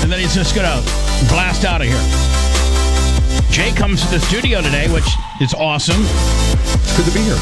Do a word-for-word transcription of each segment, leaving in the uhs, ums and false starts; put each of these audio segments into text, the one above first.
and then he's just going to blast out of here. Jay comes to the studio today, which is awesome. It's good to be here.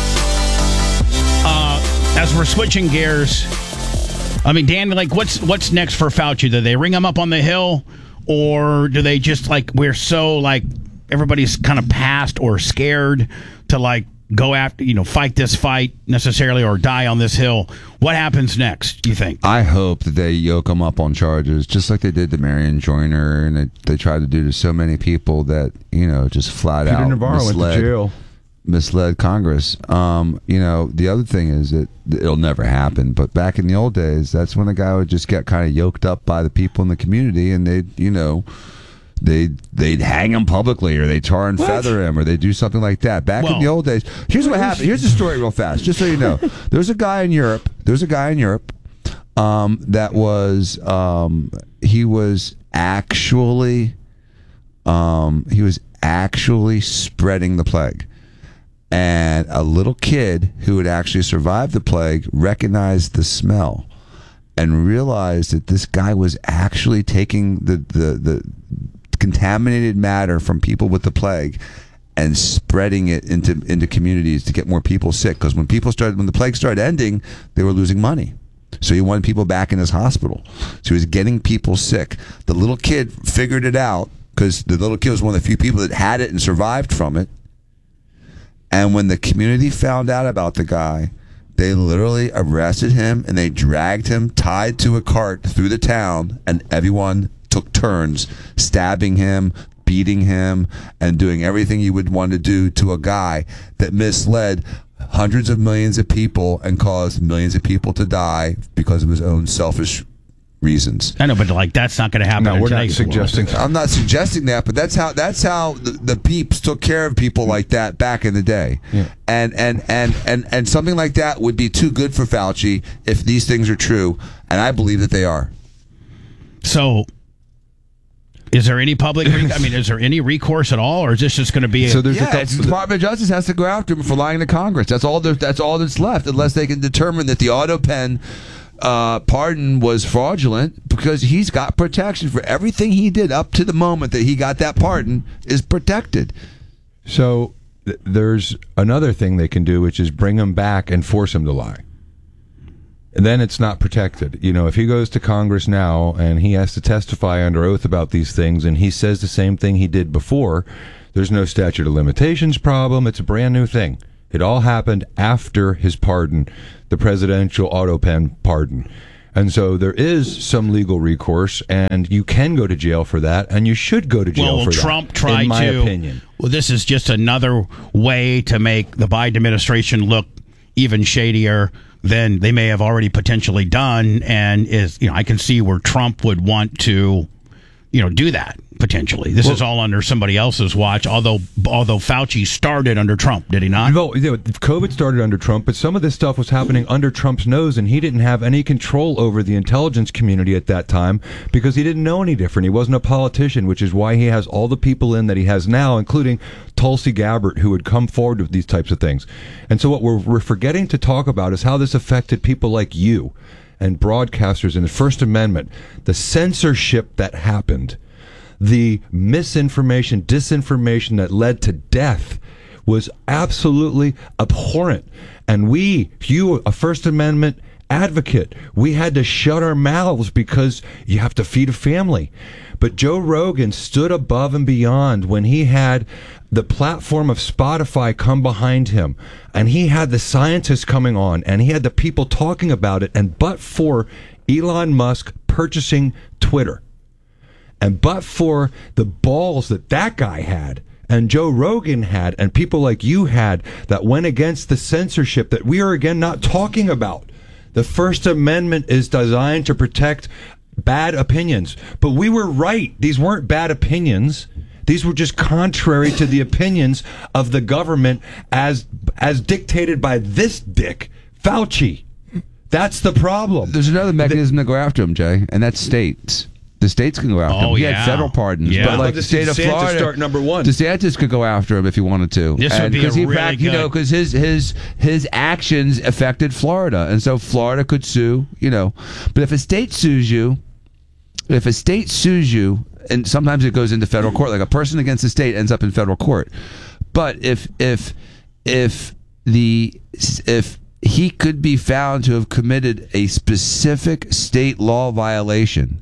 Uh, as we're switching gears, I mean, Dan, like, what's what's next for Fauci? Do they ring him up on the Hill, or do they just, like, we're so, like, everybody's kind of past or scared to, like, go after, you know, fight this fight necessarily or die on this Hill? What happens next, do you think? I hope that they yoke him up on charges, just like they did to Marion Joyner, and they, they tried to do to so many people that, you know, just flat Peter out Navarro misled, went to jail. misled Congress. Um, you know, the other thing is that it'll never happen, but back in the old days, that's when a guy would just get kind of yoked up by the people in the community, and they'd, you know, They'd, they'd hang him publicly, or they'd tar and what? feather him, or they'd do something like that. Back well, in the old days, here's what happened. Here's the story real fast, just so you know. There's a guy in Europe, there's a guy in Europe um, that was, um, he was actually, um, he was actually spreading the plague. And a little kid who had actually survived the plague recognized the smell and realized that this guy was actually taking the, the, the contaminated matter from people with the plague and spreading it into into communities to get more people sick. Because when people started, when the plague started ending, they were losing money. So he wanted people back in his hospital. So he was getting people sick. The little kid figured it out, because the little kid was one of the few people that had it and survived from it. And when the community found out about the guy, they literally arrested him and they dragged him tied to a cart through the town, and everyone took turns stabbing him, beating him, and doing everything you would want to do to a guy that misled hundreds of millions of people and caused millions of people to die because of his own selfish reasons. I know, but like that's not going to happen. No, we're not suggesting. World. I'm not suggesting that, but that's how that's how the, the peeps took care of people like that back in the day. Yeah. And, and and and and something like that would be too good for Fauci if these things are true, and I believe that they are. So, is there any public? Re- I mean, is there any recourse at all, or is this just going to be? A- so there's yeah, a the Department of Justice has to go after him for lying to Congress. That's all. That's all that's left, unless they can determine that the auto pen uh, pardon was fraudulent, because he's got protection for everything he did up to the moment that he got that pardon is protected. So th- there's another thing they can do, which is bring him back and force him to lie. And then it's not protected. You know, if he goes to Congress now and he has to testify under oath about these things and he says the same thing he did before, there's no statute of limitations problem. It's a brand new thing. It all happened after his pardon, the presidential auto pen pardon. And so there is some legal recourse, and you can go to jail for that, and you should go to jail well, for Trump that, tried in my to, opinion. Well, this is just another way to make the Biden administration look even shadier than they may have already potentially done. And is, you know, I can see where Trump would want to, you know, do that potentially. This well, is all under somebody else's watch, although although Fauci started under Trump, did he not? Well, you know, COVID started under Trump, but some of this stuff was happening under Trump's nose, and he didn't have any control over the intelligence community at that time because he didn't know any different. He wasn't a politician, which is why he has all the people in that he has now, including Tulsi Gabbard, who would come forward with these types of things. And so what we're, we're forgetting to talk about is how this affected people like you and broadcasters in the First Amendment, the censorship that happened, the misinformation, disinformation that led to death was absolutely abhorrent. And we, you, a First Amendment advocate, we had to shut our mouths because you have to feed a family. But Joe Rogan stood above and beyond when he had the platform of Spotify come behind him, and he had the scientists coming on, and he had the people talking about it, and but for Elon Musk purchasing Twitter, and but for the balls that that guy had, and Joe Rogan had, and people like you had, that went against the censorship that we are again not talking about. The First Amendment is designed to protect bad opinions. But we were right. These weren't bad opinions. These were just contrary to the opinions of the government as as dictated by this dick, Fauci. That's the problem. There's another mechanism the, to go after him, Jay, and that's states. The states can go after oh, him. He yeah. had federal pardons, yeah. but like the state of DeSantis Florida, start number one. DeSantis could go after him if he wanted to. This would and, be a he really fact, good. You know, because his his his actions affected Florida, and so Florida could sue. You know, but if a state sues you, if a state sues you, and sometimes it goes into federal court, like a person against the state ends up in federal court. But if if if the if he could be found to have committed a specific state law violation,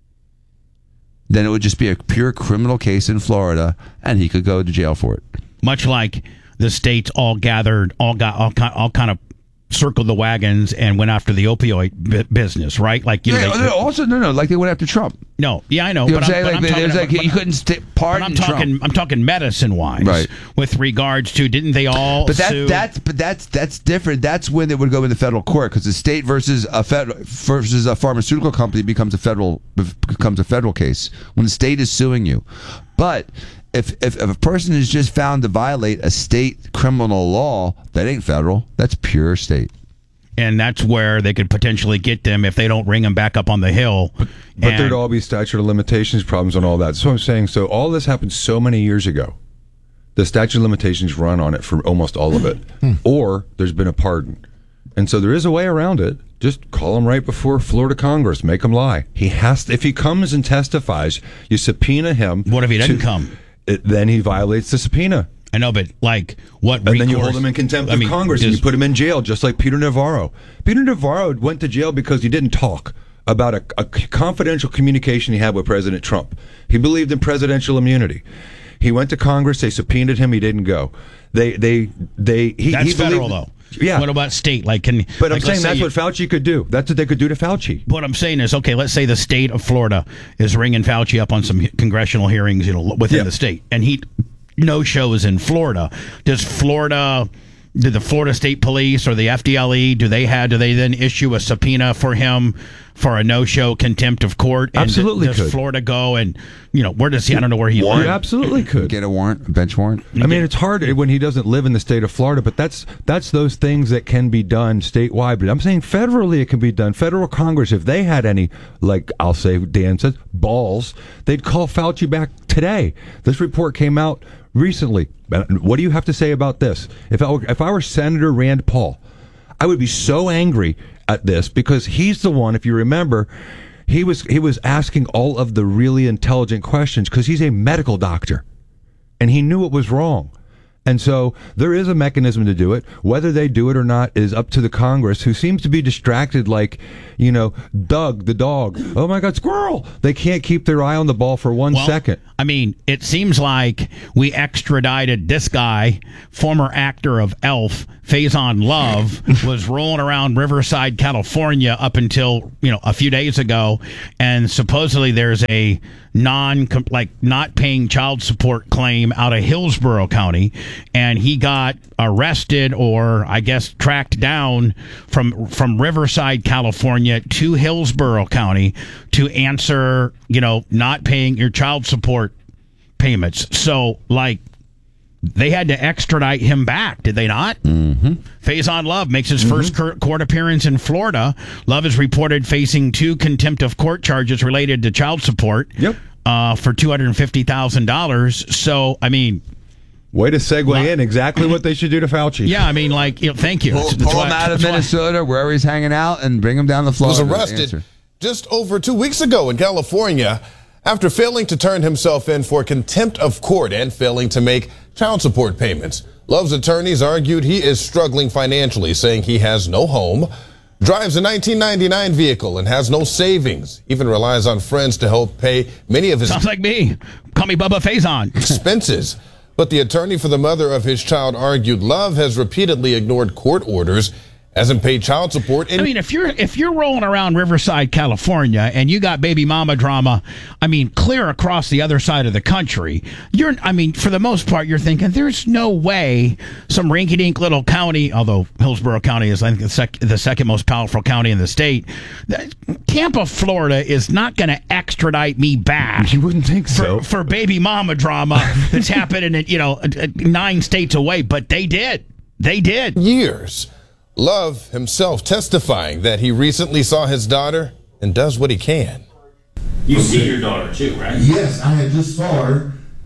then it would just be a pure criminal case in Florida, and he could go to jail for it. Much like the states all gathered, all got all, all kind of circled the wagons and went after the opioid bu- business, right? Like, you know, yeah, they, also no, no, like they went after Trump. No, yeah, I know. You know but what I'm saying? I'm, Like, but I'm there's talking, like, you but, couldn't st- pardon I'm talking. Trump. I'm talking medicine-wise, Right. with regards to didn't they all? But that sue? that's but that's that's different. That's when it would go into federal court, because the state versus a federal versus a pharmaceutical company becomes a federal becomes a federal case when the state is suing you. But if if, if a person is just found to violate a state criminal law, that ain't federal. That's pure state. And that's where they could potentially get them if they don't ring them back up on the Hill. But And- there'd all be statute of limitations problems and all that. So I'm saying, so all this happened so many years ago. The statute of limitations run on it for almost all of it. Or there's been a pardon. And so there is a way around it. Just call him right before Florida Congress. Make him lie. He has to, if he comes and testifies, you subpoena him. What if he doesn't to- come? It, then he violates the subpoena. I know, but like what? And then you recourse- hold him in contempt I of mean, Congress does- and you put him in jail, just like Peter Navarro. Peter Navarro went to jail because he didn't talk about a, a confidential communication he had with President Trump. He believed in presidential immunity. He went to Congress. They subpoenaed him. He didn't go. They, they, they. He, That's he federal, believed, though. Yeah. What about state? Like, can? But like, I'm let's saying say that's you- what Fauci could do. That's what they could do to Fauci. What I'm saying is, okay, let's say the state of Florida is ringing Fauci up on some congressional hearings, you know, within Yeah. the state, and he no shows in Florida. Does Florida, did the Florida State Police or the F D L E, do they have, do they then issue a subpoena for him for a no-show contempt of court? And Absolutely does could. Florida go and, you know, where does he? I don't know where he You lives. absolutely could. Get a warrant, a bench warrant. I mean, it's hard when he doesn't live in the state of Florida, but that's that's those things that can be done statewide. But I'm saying federally it can be done. Federal Congress, if they had any, like I'll say, Dan says, balls, they'd call Fauci back today. This report came out recently. What do you have to say about this? If I were, if I were Senator Rand Paul, I would be so angry at this because he's the one, if you remember, he was he was asking all of the really intelligent questions because he's a medical doctor. And he knew it was wrong. And so there is a mechanism to do it. Whether they do it or not is up to the Congress, who seems to be distracted like, you know, Doug, the dog. Oh, my God, squirrel. They can't keep their eye on the ball for one Well, second. I mean, it seems like we extradited this guy, former actor of Elf, Faison Love, was rolling around Riverside, California up until, you know, a few days ago. And supposedly there's a non, like, not paying child support claim out of Hillsborough County. And he got arrested or, I guess, tracked down from, from Riverside, California to Hillsborough County to answer, you know, not paying your child support payments. So, like, they had to extradite him back, did they not? Mm-hmm. Faison Love makes his mm-hmm. first cur- court appearance in Florida. Love is reported facing two contempt of court charges related to child support Yep. uh, for two hundred fifty thousand dollars. So, I mean... Way to segue well, in exactly what they should do to Fauci. Yeah, I mean, like, you know, thank you. Pull, That's, pull that's him why, out of that's Minnesota, why. wherever he's hanging out, and bring him down to Florida. Was arrested just over two weeks ago in California after failing to turn himself in for contempt of court and failing to make child support payments. Love's attorneys argued he is struggling financially, saying he has no home, drives a nineteen ninety-nine vehicle, and has no savings. Even relies on friends to help pay many of his Sounds like me. Call me Bubba Faison. expenses. But the attorney for the mother of his child argued Love has repeatedly ignored court orders, hasn't paid child support. I mean, if you're if you're rolling around Riverside, California, and you got baby mama drama, I mean, clear across the other side of the country, you're, I mean, for the most part, you're thinking there's no way some rinky-dink little county, although Hillsborough County is, I think, the, sec- the second most powerful county in the state, that Tampa, Florida, is not going to extradite me back. You wouldn't think for, so. for baby mama drama that's happening in, you know, nine states away, but they did. They did. years. Love himself testifying that he recently saw his daughter and does what he can. You see your daughter too, right? Yes, I had just saw her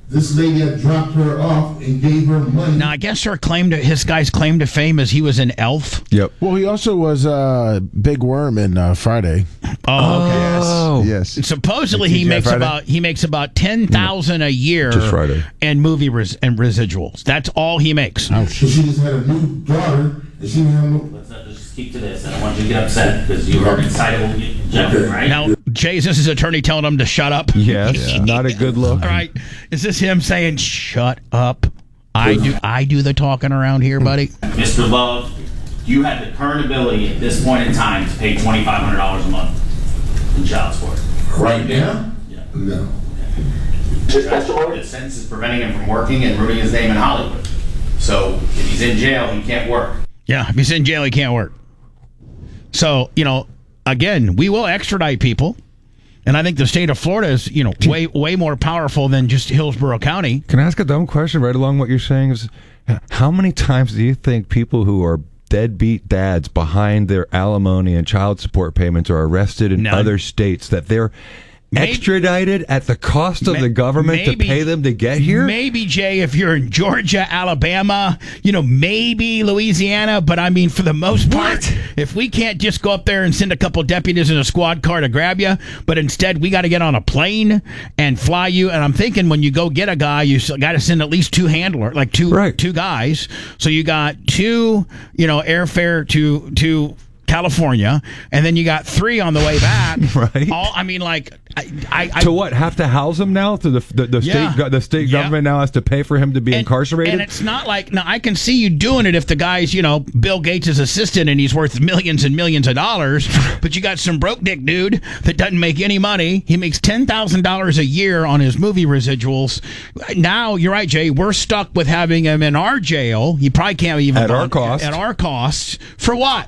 This lady had dropped her off and gave her money. Now, I guess her claim to his guy's claim to fame is he was an elf. Yep. Well, he also was uh, Big Worm in uh, Friday. Oh, okay. Oh. Yes. Supposedly Did he you makes Friday? about he makes about ten thousand a year Just Friday. in movie res- and residuals. That's all he makes. So she just had a new daughter, and she didn't have no. Let's not just keep to this. I don't want you to get upset because you are an excitable gentleman, right? Now, Jay, is this his attorney telling him to shut up? Yes. Not a good look. All right. Is this him saying, shut up? I do I do the talking around here, buddy. Mister Love, you have the current ability at this point in time to pay twenty-five hundred dollars a month in child support. Right now? Yeah. No. The sentence is preventing him from working and ruining his name in Hollywood. So if he's in jail, he can't work. Yeah, if he's in jail, he can't work. So, you know, again, we will extradite people. And I think the state of Florida is, you know, way way more powerful than just Hillsborough County. Can I ask a dumb question right along what you're saying? Is how many times do you think people who are deadbeat dads behind their alimony and child support payments are arrested in None. other states that they're Maybe- extradited at the cost of May- the government maybe- to pay them to get here? Maybe, Jay, if you're in Georgia, Alabama, you know, maybe Louisiana, but I mean, for the most part, if we can't just go up there and send a couple deputies in a squad car to grab you, but instead we got to get on a plane and fly you, and I'm thinking when you go get a guy, you got to send at least two handler, like two Right. two guys. So you got two, you know, airfare to to California, and then you got three on the way back. Right. All I mean, like, I, I, I To what? Have to house him now? To the the, the Yeah. state go- the state Yeah. government now has to pay for him to be And- incarcerated? And it's not like, now I can see you doing it if the guy's, you know, Bill Gates' assistant and he's worth millions and millions of dollars, but you got some broke dick dude that doesn't make any money. He makes ten thousand dollars a year on his movie residuals. Now, you're right, Jay, we're stuck with having him in our jail. He probably can't even... At our cost. At our costs. For what?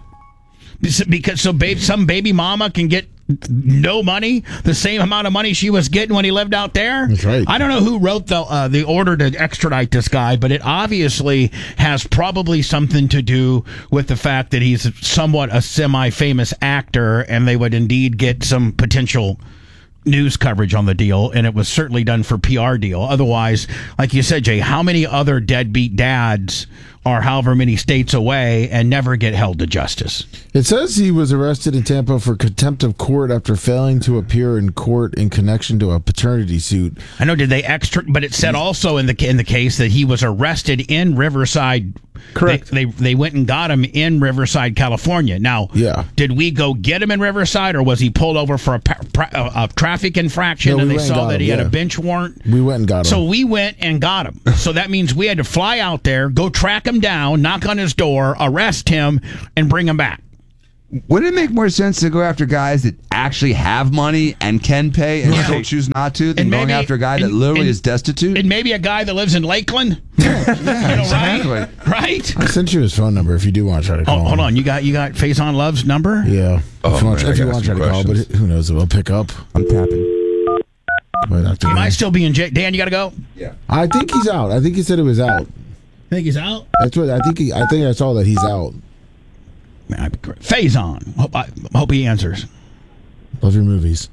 Because so babe, some baby mama can get no money, the same amount of money she was getting when he lived out there. That's right. I don't know who wrote the uh, the order to extradite this guy, but it obviously has probably something to do with the fact that he's somewhat a semi-famous actor, and they would indeed get some potential news coverage on the deal, and it was certainly done for P R deal. Otherwise, like you said, Jay, how many other deadbeat dads are however many states away and never get held to justice? It says he was arrested in Tampa for contempt of court after failing to appear in court in connection to a paternity suit. I know, did they extra? But it said also in the in the case that he was arrested in Riverside. Correct. They, they they went and got him in Riverside, California. Now, Yeah. did we go get him in Riverside, or was he pulled over for a, pa- pra- a, a traffic infraction No, and we they went and saw got that him, he had yeah. a bench warrant? We went and got him. So we went and got him. So that means we had to fly out there, go track him down, knock on his door, arrest him, and bring him back. Wouldn't it make more sense to go after guys that actually have money and can pay and Yeah. still choose not to than And going maybe- after a guy that and- literally and- is destitute? And maybe a guy that lives in Lakeland. Yeah, you know, exactly. right? Right? I sent you his phone number if you do want to try to call Oh, him. hold on. You got you got Faison Love's number? Yeah. Oh, if you want, man, I if you got want to try some to call, but questions. who knows if he'll pick up. I'm tapping. Right after He that. might still be in jail. Dan, you got to go? I think he's out. I think he said it was out. Think he's out? That's what I think. He, I think I saw that he's out. Man, I'd be great. Faison. Hope, I hope he answers. Love your movies.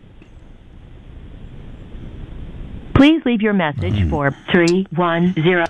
Please leave your message for three one zero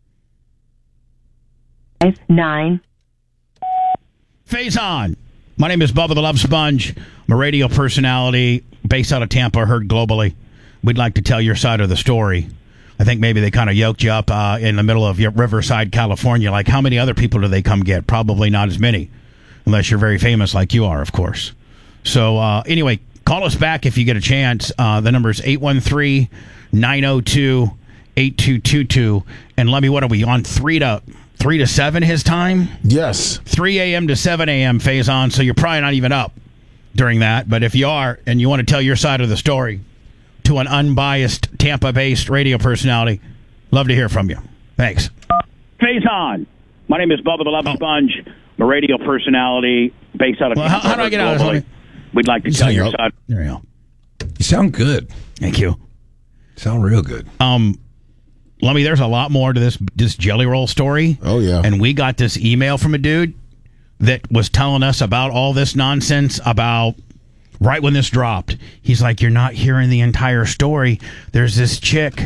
five nine. Faison. My name is Bubba the Love Sponge. I'm a radio personality based out of Tampa, heard globally. We'd like to tell your side of the story. I think maybe they kind of yoked you up uh, in the middle of your Riverside, California. Like, how many other people do they come get? Probably not as many, unless you're very famous like you are, of course. So, uh, anyway, call us back if you get a chance. Uh, the number is eight one three, nine oh two, eight two two two. And let me, what are we, on three to three to seven his time? Yes. three a.m. to seven a.m. Faison, so you're probably not even up during that. But if you are, and you want to tell your side of the story to an unbiased Tampa-based radio personality, love to hear from you. Thanks. Faison. My name is Bubba the Love Sponge. I'm a radio personality based out of Well, how, how do I get out of this? Let me- We'd like to Just tell hang your up. side. There you go. You sound good. Thank you. Sound real good. Um, let me. There's a lot more to this this Jelly Roll story. Oh, yeah. And we got this email from a dude that was telling us about all this nonsense about right when this dropped. He's like, you're not hearing the entire story. There's this chick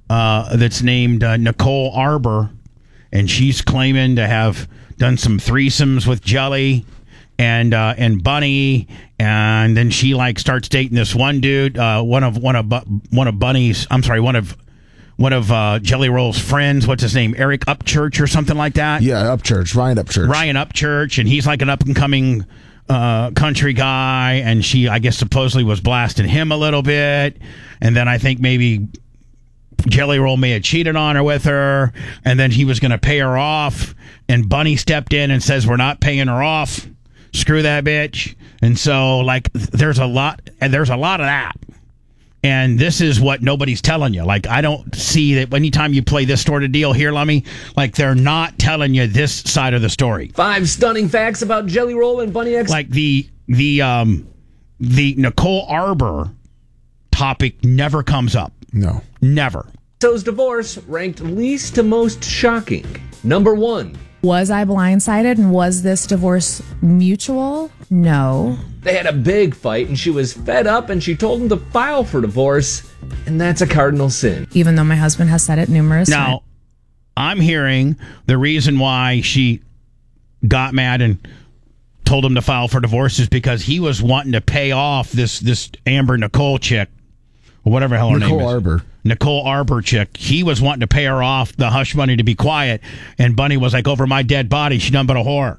uh, that's named uh, Nicole Arbor, and she's claiming to have done some threesomes with Jelly and uh, and Bunny, and then she like starts dating this one dude, uh, one of one of Bu- one of Bunny's. I'm sorry, one of one of uh, Jelly Roll's friends. What's his name? Eric Upchurch or something like that. Yeah, Upchurch, Ryan Upchurch. Ryan Upchurch, and he's like an up and coming uh, country guy, and she, I guess, supposedly was blasting him a little bit, and then I think maybe Jelly Roll may have cheated on her with her, and then he was going to pay her off, and Bunny stepped in and says, we're not paying her off. Screw that bitch. And so, like, there's a lot, and there's a lot of that. And this is what nobody's telling you. Like, I don't see that anytime you play this sort of deal here, Lummy, like, they're not telling you this side of the story. Five stunning facts about Jelly Roll and Bunny X. Like, the, the, um, the Nicole Arbor topic never comes up. No. Never. So's divorce ranked least to most shocking. Number one. Was I blindsided, and was this divorce mutual? No. They had a big fight, and she was fed up, and she told him to file for divorce, and that's a cardinal sin. Even though my husband has said it numerous times. Now, I'm hearing the reason why she got mad and told him to file for divorce is because he was wanting to pay off this this Amber Nicole chick, or whatever the hell her Nicole name is. Arbor. Nicole Arbor chick. He was wanting to pay her off the hush money to be quiet, and Bunny was like, over my dead body, she done but a whore.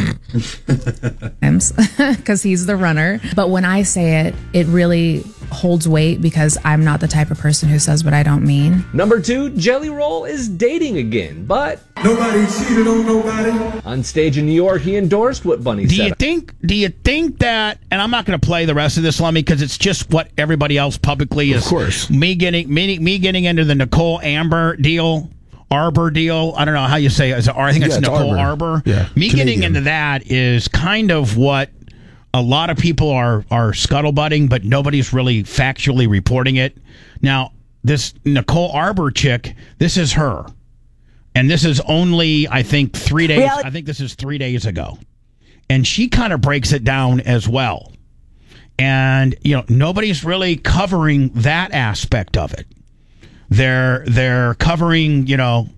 Because he's the runner. But when I say it, it really holds weight because I'm not the type of person who says what I don't mean. Number two, Jelly Roll is dating again, but Nobody cheated on nobody. on stage in New York, he endorsed what Bunny Do said. you think? Do you think that? And I'm not going to play the rest of this, Lummy, because it's just what everybody else publicly is. Of course. Me getting me, me getting into the Nicole Amber deal, Arbor deal. I don't know how you say it. Is it I think it's Yeah, it's Nicole Arbor. Arbor. Yeah, Me getting Canadian. into that is kind of what a lot of people are are scuttlebutting, but nobody's really factually reporting it. Now, this Nicole Arbor chick, this is her. And this is only, I think, three days. I think this is three days ago. And she kind of breaks it down as well. And, you know, nobody's really covering that aspect of it. They're they're covering, you know,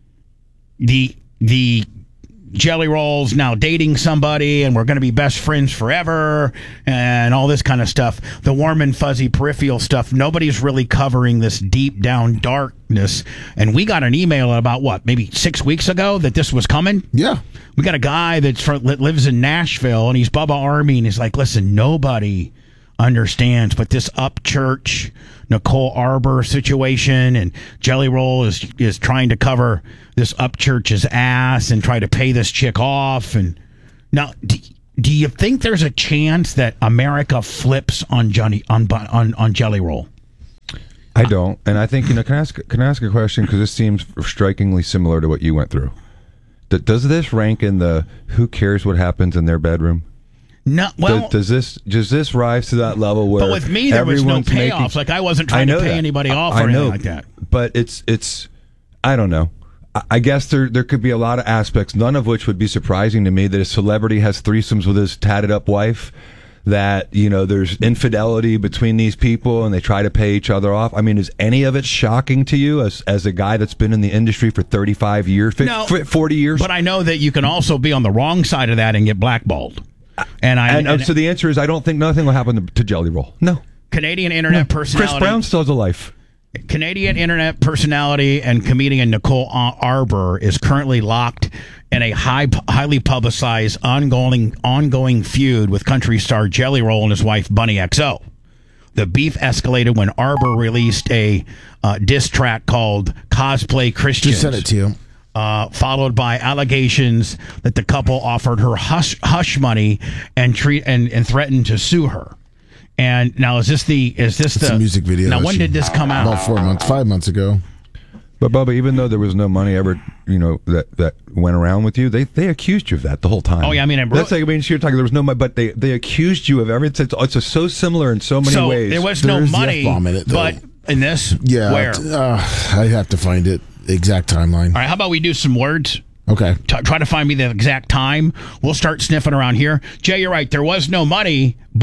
the the Jelly Roll's now dating somebody and we're going to be best friends forever and all this kind of stuff. The warm and fuzzy peripheral stuff. Nobody's really covering this deep down darkness. And we got an email about what, maybe six weeks ago that this was coming? Yeah. We got a guy that's from, that lives in Nashville and he's Bubba Army and he's like, listen, nobody understands, but this Upchurch Nicole Arbor situation and Jelly Roll is is trying to cover this Upchurch's ass and try to pay this chick off. And now, do, do you think there's a chance that America flips on Johnny on on on Jelly Roll? I don't, and I think you know. Can I ask? Can I ask a question? Because this seems strikingly similar to what you went through. D- does this rank in the who cares what happens in their bedroom? No, well, does, does this does this rise to that level where? But with me, there was no everyone's payoffs. making- Like I wasn't trying I to know pay that. anybody off I, or I know, anything like that. But it's it's, I don't know. I, I guess there there could be a lot of aspects, none of which would be surprising to me. That a celebrity has threesomes with his tatted up wife. That you know, there's infidelity between these people, and they try to pay each other off. I mean, is any of it shocking to you as as a guy that's been in the industry for thirty-five years, No, forty years? But I know that you can also be on the wrong side of that and get blackballed. And I And, and so the answer is, I don't think nothing will happen to, to Jelly Roll. No. Canadian internet No. personality. Chris Brown still has a life. Canadian internet personality and comedian Nicole Arbor is currently locked in a high, highly publicized, ongoing, ongoing feud with country star Jelly Roll and his wife Bunny X O. The beef escalated when Arbor released a uh, diss track called "Cosplay Christians." Just sent it to you. Uh, followed by allegations that the couple offered her hush hush money and treat and, and threatened to sue her. And now is this the is this It's the a music video. Now when She- did this come out? About four months, five months ago. But Bubba, even though there was no money ever, you know, that, that went around with you, they they accused you of that the whole time. Oh, yeah, I mean, I that's like I mean, you're talking. There was no money, but they they accused you of everything. It's, it's so similar in so many so ways. there was There no is the money, F-bomb in it, though. but in this, Yeah. where? Uh, I have to find it. Exact timeline. All right, how about we do some words? Okay. T- try to find me the exact time. We'll start sniffing around here. Jay, you're right. There was no money, but it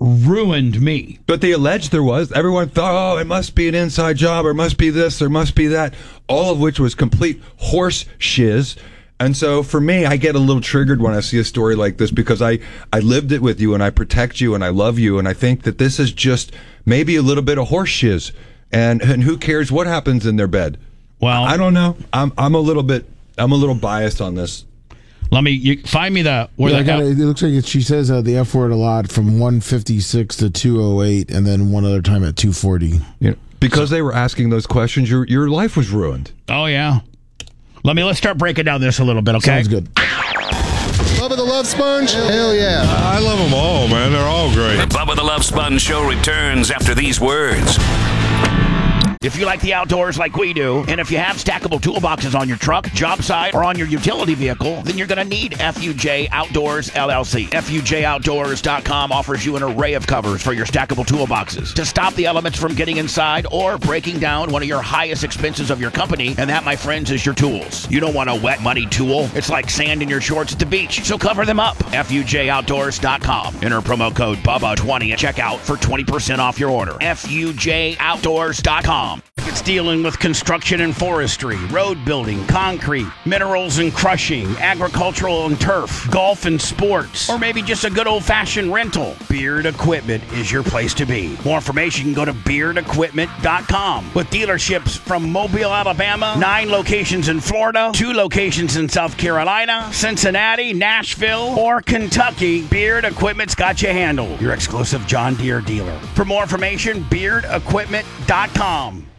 ruined me. But they alleged there was. Everyone thought, oh, it must be an inside job, or it must be this, or must be that, all of which was complete horse shiz. And so for me, I get a little triggered when I see a story like this because I, I lived it with you and I protect you and I love you. And I think that this is just maybe a little bit of horse shiz. And, and who cares what happens in their bed? Well, I don't know. I'm, I'm a little bit, I'm a little biased on this. Let me you, find me the where Yeah, I the got it. It looks like it, she says uh, the F word a lot from one fifty-six to two oh eight, and then one other time at two forty. You know, because they were asking those questions, your your life was ruined. Oh yeah. Let me let's start breaking down this a little bit, okay? Sounds good. Bubba the Love Sponge? Hell yeah. I love them all, man. They're all great. The Bubba the Love Sponge Show returns after these words. If you like the outdoors like we do, and if you have stackable toolboxes on your truck, job site, or on your utility vehicle, then you're going to need F U J Outdoors, L L C. F U J Outdoors dot com offers you an array of covers for your stackable toolboxes to stop the elements from getting inside or breaking down one of your highest expenses of your company, and that, my friends, is your tools. You don't want a wet, muddy tool. It's like sand in your shorts at the beach, so cover them up. F U J Outdoors dot com. Enter promo code Bubba twenty at checkout for twenty percent off your order. F U J Outdoors dot com. It's dealing with construction and forestry, road building, concrete, minerals and crushing, agricultural and turf, golf and sports, or maybe just a good old-fashioned rental. Beard Equipment is your place to be. More information, you can go to beard equipment dot com. With dealerships from Mobile, Alabama, nine locations in Florida, two locations in South Carolina, Cincinnati, Nashville, or Kentucky, Beard Equipment's got you handled. Your exclusive John Deere dealer. For more information, beard equipment dot com.